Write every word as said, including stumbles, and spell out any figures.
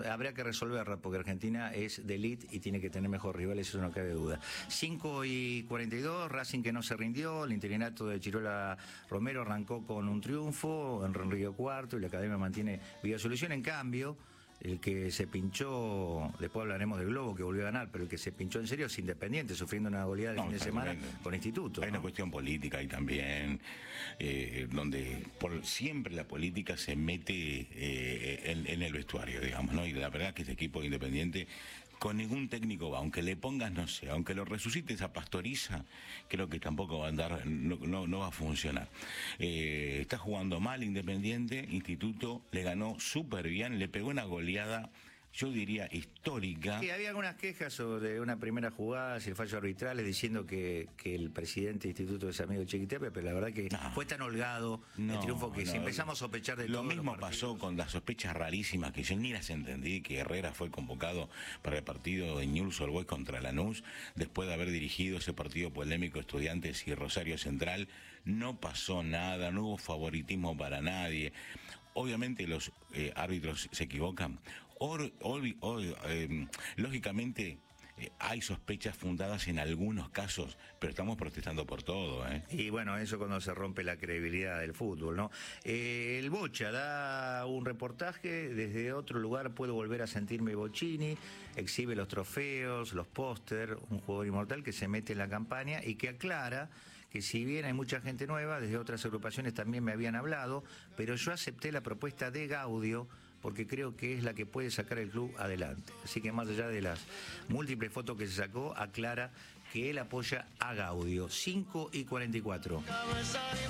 habrá que resolverla porque Argentina es de elite y tiene que tener mejor rivales, eso no cabe duda. cinco y cuarenta y dos, Racing que no se rindió, el interinato de Chirola Romero arrancó con un triunfo, en Río Cuarto y la Academia mantiene viva solución. En cambio, el que se pinchó, después hablaremos del Globo que volvió a ganar, pero el que se pinchó en serio es Independiente, sufriendo una goleada de No, fin de semana tremendo. con Instituto. Hay ¿no? una cuestión política ahí también, eh, donde por siempre la política se mete eh, en, en el vestuario, digamos, ¿no? Y la verdad que este equipo de Independiente con ningún técnico va, aunque le pongas, no sé, aunque lo resucites a Pastoriza, creo que tampoco va a andar, no, no, no va a funcionar. Eh, está jugando mal Independiente, Instituto le ganó súper bien, le pegó una goleada, yo diría histórica. Sí, había algunas quejas sobre una primera jugada, y el fallo arbitral, diciendo que, que el presidente del Instituto es amigo de Chiquitepe, pero la verdad que no, fue tan holgado no, el triunfo que no, si empezamos a sospechar de lo todo. Lo mismo pasó con las sospechas rarísimas que yo ni las entendí, que Herrera fue convocado para el partido de Newell's Old Boys contra Lanús, después de haber dirigido ese partido polémico Estudiantes y Rosario Central. No pasó nada, no hubo favoritismo para nadie. Obviamente los eh, árbitros se equivocan. Or, or, or, eh, lógicamente eh, hay sospechas fundadas en algunos casos, pero estamos protestando por todo, ¿eh? Y bueno, eso cuando se rompe la credibilidad del fútbol, ¿no? Eh, el Bocha da un reportaje, desde otro lugar puedo volver a sentirme Bochini, exhibe los trofeos, los póster, un jugador inmortal que se mete en la campaña y que aclara que si bien hay mucha gente nueva, desde otras agrupaciones también me habían hablado, pero yo acepté la propuesta de Gaudio porque creo que es la que puede sacar el club adelante. Así que más allá de las múltiples fotos que se sacó, aclara que él apoya a Gaudio. cinco y cuarenta y cuatro.